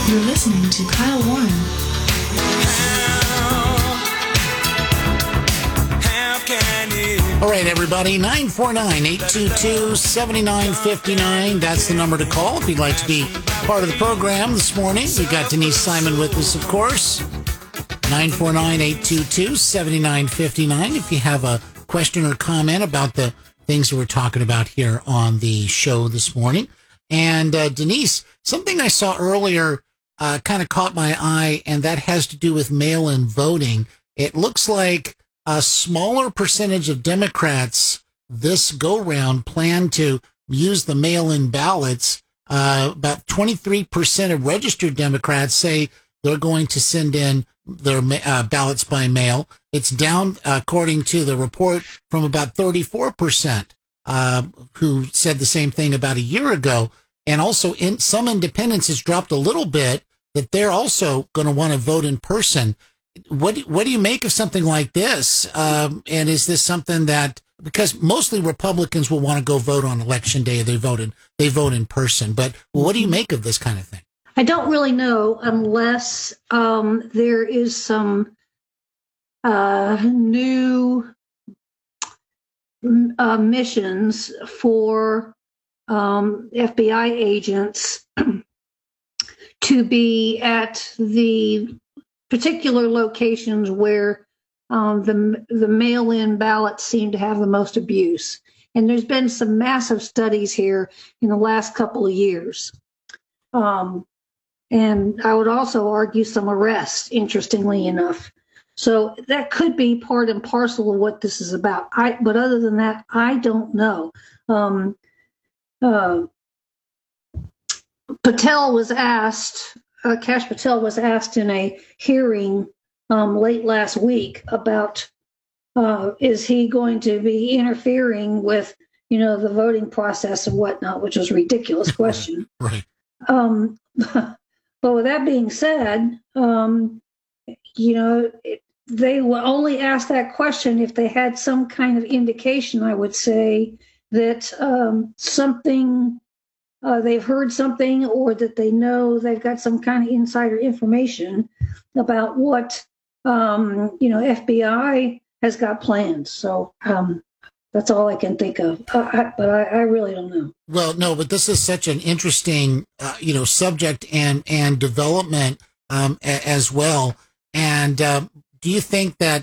You're listening to Kyle Warren. All right, everybody, 949-822-7959. That's the number to call if you'd like to be part of the program this morning. We've got Denise Simon with us, of course. 949-822-7959. If you have a question or comment about the things that we're talking about here on the show this morning. And Denise, something I saw earlier kind of caught my eye, and that has to do with mail-in voting. It looks like a smaller percentage of Democrats this go-round plan to use the mail-in ballots. About 23% of registered Democrats say they're going to send in their ballots by mail. It's down, according to the report, from about 34% who said the same thing about a year ago. And also, in some independents, it's dropped a little bit that they're also going to want to vote in person. What do you make of something like this? And is this something that, because mostly Republicans will want to go vote on election day, they vote in person. But what do you make of this kind of thing? I don't really know unless there is some new missions for FBI agents to be at the particular locations where the mail-in ballots seem to have the most abuse. And there's been some massive studies here in the last couple of years. And I would also argue some arrests, interestingly enough. So that could be part and parcel of what this is about. But other than that, I don't know. Patel was asked, Kash Patel was asked in a hearing late last week about is he going to be interfering with, the voting process and whatnot, which is a ridiculous question. Right. But with that being said, they will only ask that question if they had some kind of indication, I would say, that something, they've heard something, or that they know they've got some kind of insider information about what, FBI has got planned. So that's all I can think of. But I really don't know. Well, no, but this is such an interesting, subject and development as well. And do you think that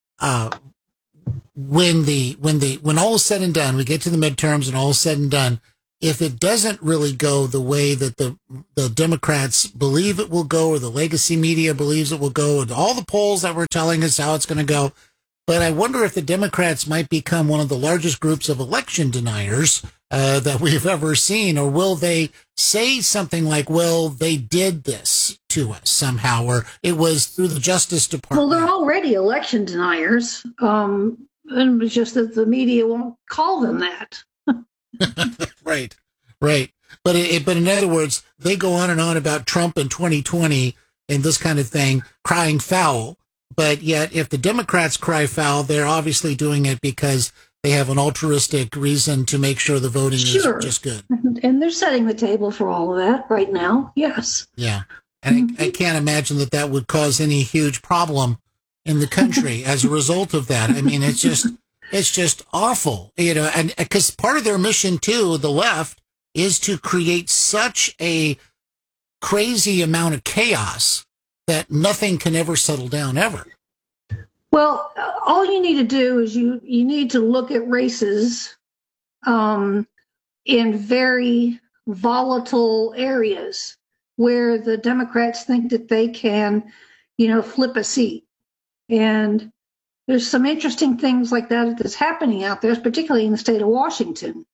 when all is said and done, we get to the midterms and all is said and done, if it doesn't really go the way that the Democrats believe it will go, or the legacy media believes it will go, and all the polls that were telling us how it's going to go, but I wonder if the Democrats might become one of the largest groups of election deniers that we've ever seen, or will they say something like, well, they did this to us somehow, or it was through the Justice Department? Well, they're already election deniers, and it's just that the media won't call them that. Right. But in other words, they go on and on about Trump in 2020 and this kind of thing, crying foul. But yet, if the Democrats cry foul, they're obviously doing it because they have an altruistic reason to make sure the voting is just good. And they're setting the table for all of that right now. Yes. Yeah. And I can't imagine that would cause any huge problem in the country as a result of that. I mean, it's just awful, and because part of their mission too, the left, is to create such a crazy amount of chaos that nothing can ever settle down ever. Well, all you need to do is you need to look at races in very volatile areas where the Democrats think that they can, flip a seat. And there's some interesting things like that that's happening out there, particularly in the state of Washington.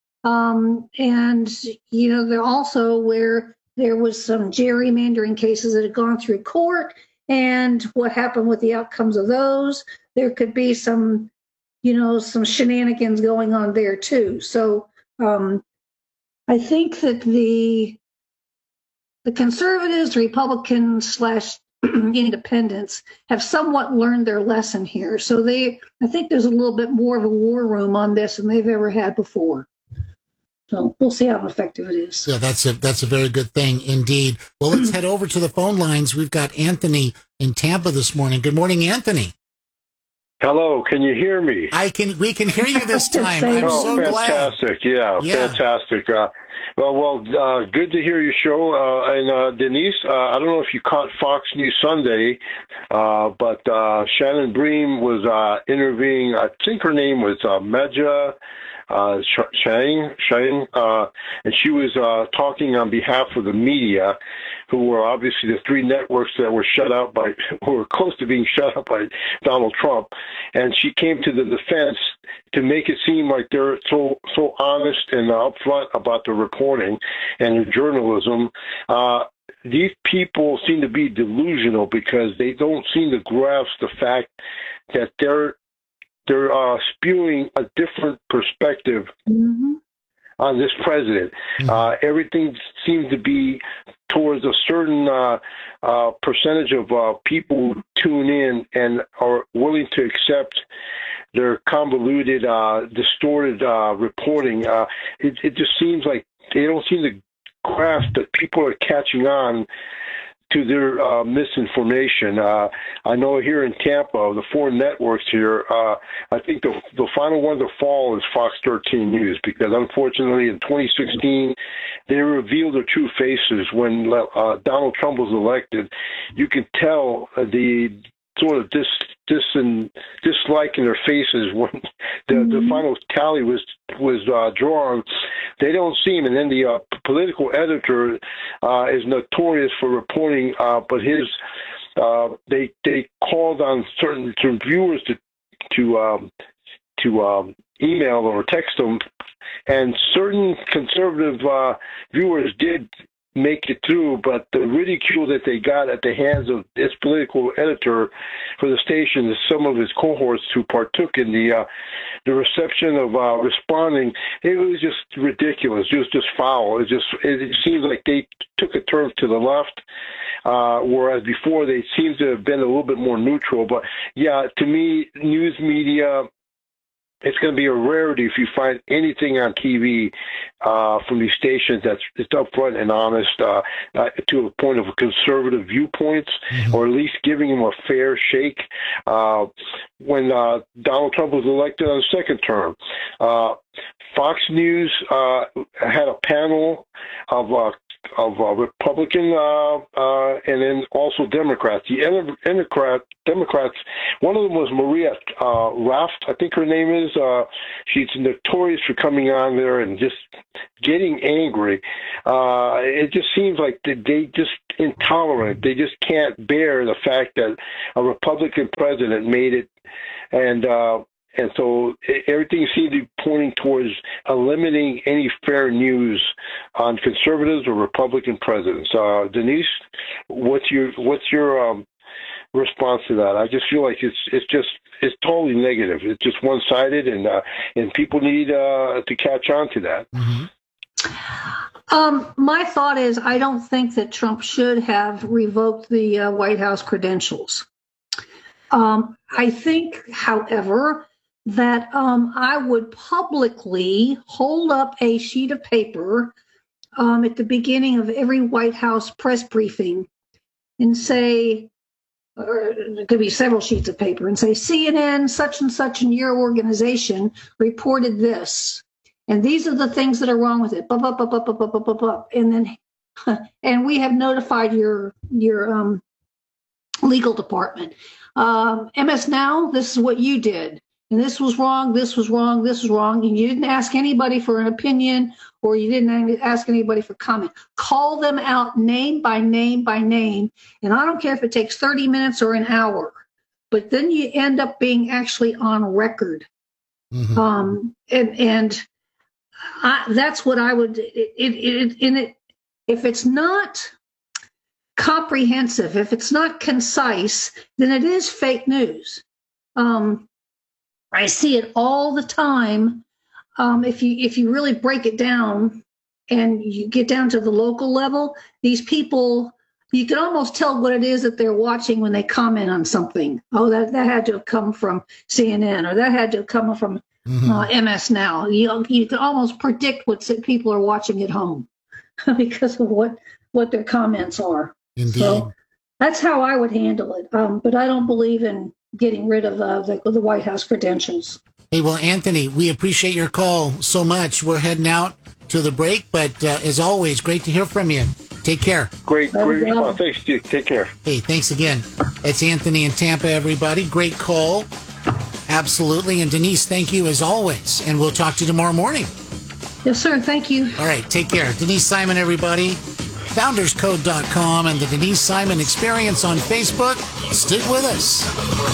And, they're also where there was some gerrymandering cases that had gone through court, and what happened with the outcomes of those. There could be some shenanigans going on there too. So I think that the conservatives, Republicans / independents have somewhat learned their lesson here. So I think there's a little bit more of a war room on this than they've ever had before. So we'll see how effective it is. Yeah, that's a very good thing indeed. Well, let's head over to the phone lines. We've got Anthony in Tampa this morning. Good morning, Anthony. Hello, can you hear me? We can hear you this time. I'm so fantastic. glad. Yeah, fantastic. Well, good to hear your show. And Denise, I don't know if you caught Fox News Sunday, but Shannon Bream was interviewing, I think her name was Medja Shang, and she was talking on behalf of the media, who were obviously the three networks that were were close to being shut out by Donald Trump. And she came to the defense to make it seem like they're so honest and upfront about the reporting and the journalism. These people seem to be delusional because they don't seem to grasp the fact that they're spewing a different perspective on this president. Everything seems to be towards a certain percentage of people who tune in and are willing to accept their convoluted, distorted reporting. It just seems like they don't seem to grasp that people are catching on to their misinformation. I know here in Tampa, the four networks here, I think the final one to fall is Fox 13 News, because unfortunately in 2016, they revealed their true faces when Donald Trump was elected. You can tell the sort of dislike in their faces when the final tally was drawn. They don't see him, and then the political editor is notorious for reporting, but his they called on certain viewers to email or text them, and certain conservative viewers did make it through, but the ridicule that they got at the hands of this political editor for the station and some of his cohorts who partook in the reception of responding, it was just ridiculous. It was just foul. It seems like they took a turn to the left, whereas before they seemed to have been a little bit more neutral. But yeah, to me, news media, it's going to be a rarity if you find anything on TV from these stations that's upfront and honest to a point of conservative viewpoints, or at least giving them a fair shake. When Donald Trump was elected on the second term, Fox News had a panel of Republican and then also Democrats. The Democrats, one of them was Maria Raft, I think her name is. She's notorious for coming on there and just getting angry. It just seems like they just intolerant. They just can't bear the fact that a Republican president made it, and so everything seems to be pointing towards eliminating any fair news on conservatives or Republican presidents. Denise, what's your response to that? I just feel like it's totally negative. It's just one-sided, and people need to catch on to that. My thought is, I don't think that Trump should have revoked the White House credentials. I think, however, that I would publicly hold up a sheet of paper at the beginning of every White House press briefing and say, or it could be several sheets of paper, and say, CNN, such and such in your organization reported this, and these are the things that are wrong with it, and then, and we have notified your legal department. MS Now, this is what you did. And this was wrong, this was wrong, this was wrong. And you didn't ask anybody for an opinion, or you didn't ask anybody for comment. Call them out name by name by name. And I don't care if it takes 30 minutes or an hour, but then you end up being actually on record. That's what I would, if it's not comprehensive, if it's not concise, then it is fake news. I see it all the time. If you really break it down and you get down to the local level, these people, you can almost tell what it is that they're watching when they comment on something. Oh, that had to have come from CNN, or that had to have come from MS Now. You can almost predict what people are watching at home because of what their comments are. Indeed. So that's how I would handle it. But I don't believe in getting rid of the White House credentials. Hey, well, Anthony, we appreciate your call so much. We're heading out to the break, but as always, great to hear from you. Take care. Great response. Thanks, Steve. Take care. Hey, thanks again. It's Anthony in Tampa, everybody. Great call. Absolutely. And Denise, thank you as always. And we'll talk to you tomorrow morning. Yes, sir. Thank you. All right. Take care. Denise Simon, everybody. FoundersCode.com and the Denise Simon Experience on Facebook. Stick with us.